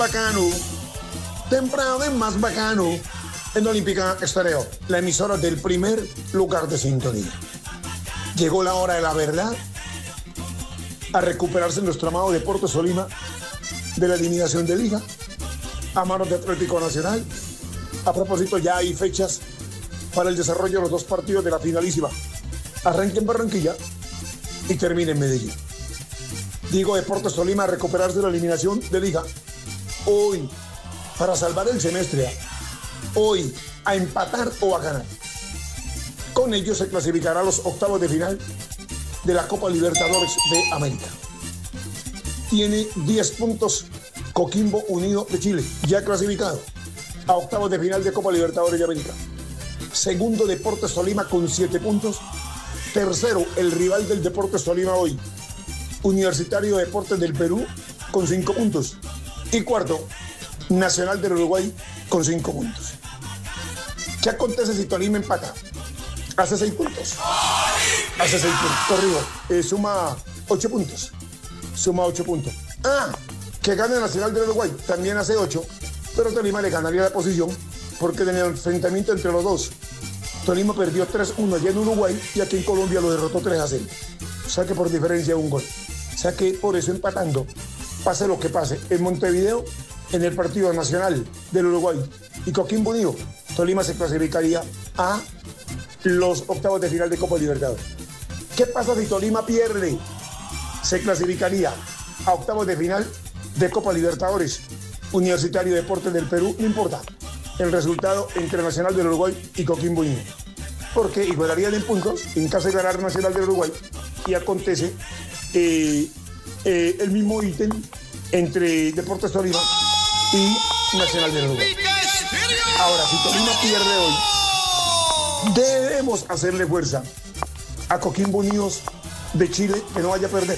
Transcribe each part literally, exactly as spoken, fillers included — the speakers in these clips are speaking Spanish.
bacano, temprano es más bacano, en Olímpica Estéreo, la emisora del primer lugar de sintonía. Llegó la hora de la verdad, a recuperarse nuestro amado Deportes Tolima de la eliminación de Liga a manos de Atlético Nacional. A propósito, ya hay fechas para el desarrollo de los dos partidos de la finalísima. Arranque en Barranquilla y termine en Medellín. Digo, Deportes Tolima a recuperarse de la eliminación de Liga hoy para salvar el semestre. Hoy a empatar o a ganar. Con ello se clasificará a los octavos de final de la Copa Libertadores de América. Tiene diez puntos Coquimbo Unido de Chile, ya clasificado a octavos de final de Copa Libertadores de América. Segundo, Deportes Tolima con siete puntos. Tercero, el rival del Deportes Tolima hoy, Universitario de Deportes del Perú, con cinco puntos. Y cuarto, Nacional del Uruguay, con cinco puntos. ¿Qué acontece si Tolima empata? Hace seis puntos. Hace seis puntos. Corrido. Eh, suma ocho puntos. Suma ocho puntos. Ah, que gane el Nacional del Uruguay. También hace ocho. Pero Tolima le ganaría la posición porque en el enfrentamiento entre los dos, Tolima perdió tres uno allá en Uruguay y aquí en Colombia lo derrotó tres a cero. O sea que por diferencia un gol. O sea que por eso empatando, pase lo que pase, en Montevideo, en el partido nacional del Uruguay y Coquimbo Unido, Tolima se clasificaría a los octavos de final de Copa Libertadores. ¿Qué pasa si Tolima pierde? Se clasificaría a octavos de final de Copa Libertadores. Universitario de Deportes del Perú, no importa el resultado entre Nacional del Uruguay y Coquimbo Unido, porque igualarían en puntos en caso de ganar Nacional del Uruguay y acontece eh, eh, el mismo ítem entre Deportes Tolima y Nacional del Uruguay. Ahora, si Tolima pierde hoy, debemos hacerle fuerza a Coquimbo Unidos de Chile que no vaya a perder.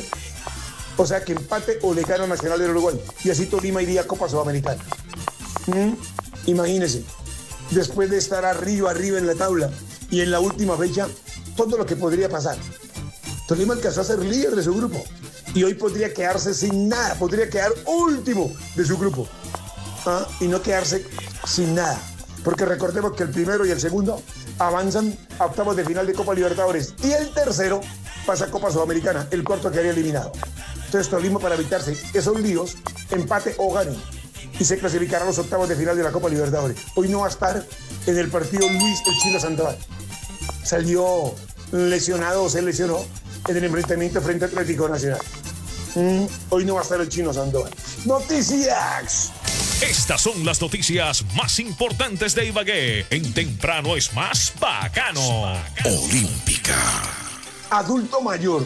O sea, que empate o le gane a Nacional del Uruguay. Y así Tolima iría a Copa Sudamericana. ¿Mm? Imagínense, después de estar arriba, arriba en la tabla y en la última fecha, todo lo que podría pasar. Tolima alcanzó a ser líder de su grupo y hoy podría quedarse sin nada, podría quedar último de su grupo. ¿Ah? Y no quedarse sin nada. Porque recordemos que el primero y el segundo avanzan a octavos de final de Copa Libertadores y el tercero pasa a Copa Sudamericana, el cuarto quedaría eliminado. Entonces Tolima, para evitarse esos líos, empate o gane y se clasificará a los octavos de final de la Copa Libertadores. Hoy no va a estar en el partido Luis el Chino Sandoval. Salió lesionado o se lesionó en el enfrentamiento frente a Atlético Nacional. Mm, hoy no va a estar el Chino Sandoval. ¡Noticias! Estas son las noticias más importantes de Ibagué. En Temprano es más bacano. Olímpica. Adulto mayor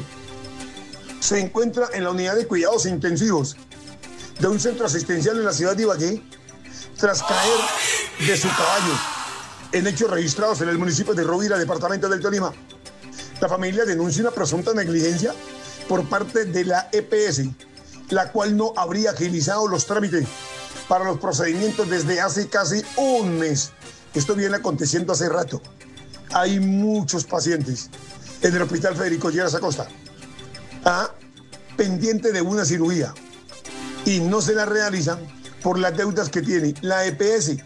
se encuentra en la unidad de cuidados intensivos de un centro asistencial en la ciudad de Ibagué tras caer de su caballo en hechos registrados en el municipio de Rovira, departamento del Tolima. La familia denuncia una presunta negligencia por parte de la E P S, la cual no habría agilizado los trámites para los procedimientos desde hace casi un mes. Esto viene aconteciendo hace rato. Hay muchos pacientes en el Hospital Federico Lleras Acosta, ah, pendiente de una cirugía, y no se la realizan por las deudas que tiene la E P S,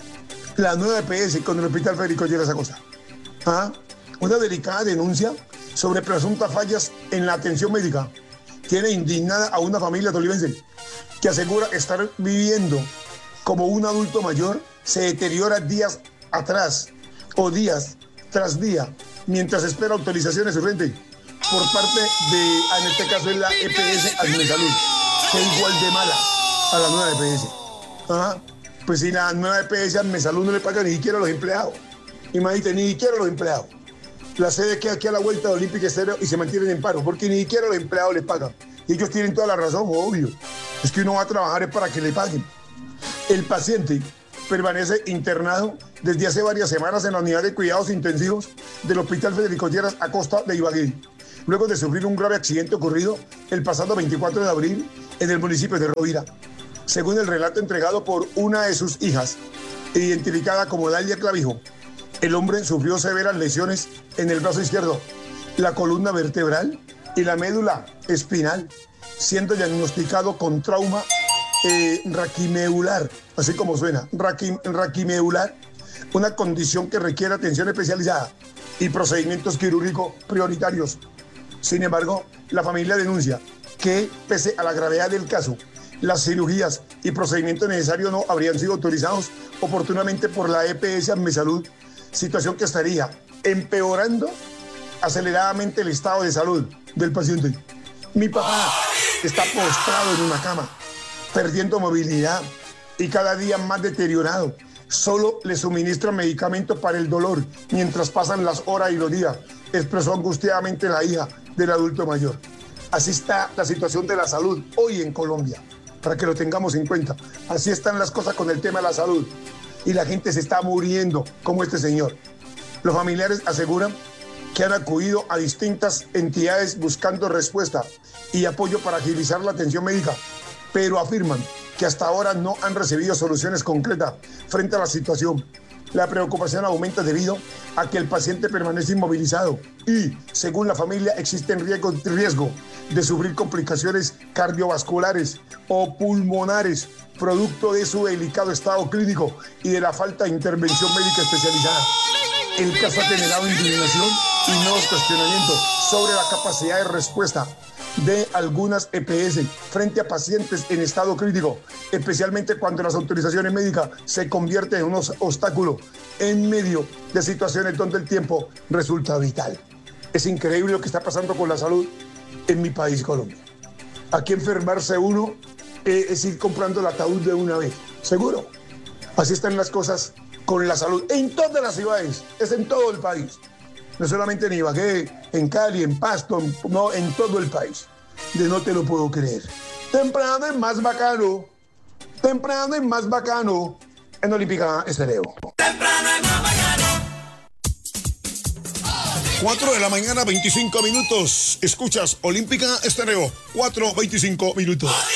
la nueva E P S con el Hospital Federico Lleras Acosta. Ah, una delicada denuncia sobre presuntas fallas en la atención médica tiene indignada a una familia tolimense que asegura estar viviendo como un adulto mayor se deteriora días atrás o días tras día mientras espera autorizaciones urgentes por parte de, en este caso es la E P S Asmesalud, que es igual de mala a la nueva E P S. Ajá. Pues si la nueva E P S Asmesalud no le paga ni siquiera a los empleados, imagínate, ni siquiera a los empleados. La sede queda aquí a la vuelta de Olímpica Estéreo y se mantienen en paro, porque ni siquiera los empleados les pagan. Y ellos tienen toda la razón, obvio. Es que uno va a trabajar es para que le paguen. El paciente permanece internado desde hace varias semanas en la unidad de cuidados intensivos del Hospital Federico Lleras Acosta de Ibagué, luego de sufrir un grave accidente ocurrido el pasado veinticuatro de abril en el municipio de Rovira. Según el relato entregado por una de sus hijas, identificada como Dalia Clavijo, el hombre sufrió severas lesiones en el brazo izquierdo, la columna vertebral y la médula espinal, siendo diagnosticado con trauma eh, raquimeular, así como suena, raquim, raquimeular, una condición que requiere atención especializada y procedimientos quirúrgicos prioritarios. Sin embargo, la familia denuncia que, pese a la gravedad del caso, las cirugías y procedimientos necesarios no habrían sido autorizados oportunamente por la E P S Ammesalud, situación que estaría empeorando aceleradamente el estado de salud del paciente. Mi papá está postrado en una cama, perdiendo movilidad y cada día más deteriorado. Solo le suministran medicamentos para el dolor mientras pasan las horas y los días, expresó angustiadamente la hija del adulto mayor. Así está la situación de la salud hoy en Colombia, para que lo tengamos en cuenta. Así están las cosas con el tema de la salud. Y la gente se está muriendo, como este señor. Los familiares aseguran que han acudido a distintas entidades buscando respuesta y apoyo para agilizar la atención médica, pero afirman que hasta ahora no han recibido soluciones concretas frente a la situación. La preocupación aumenta debido a que el paciente permanece inmovilizado y, según la familia, existe en riesgo, riesgo de sufrir complicaciones cardiovasculares o pulmonares, producto de su delicado estado clínico y de la falta de intervención médica especializada. El caso ha generado indignación y nuevos cuestionamientos sobre la capacidad de respuesta de algunas E P S frente a pacientes en estado crítico, especialmente cuando las autorizaciones médicas se convierten en un obstáculo en medio de situaciones donde el tiempo resulta vital. Es increíble lo que está pasando con la salud en mi país, Colombia. Aquí enfermarse uno eh, es ir comprando el ataúd de una vez, seguro. Así están las cosas con la salud en todas las ciudades, es en todo el país. No solamente en Ibagué, en Cali, en Pasto, no, en todo el país. De no te lo puedo creer. Temprano es más bacano. Temprano es más bacano en Olímpica Estéreo. Temprano es más bacano. cuatro de la mañana, veinticinco minutos. Escuchas Olímpica Estéreo. cuatro, veinticinco minutos.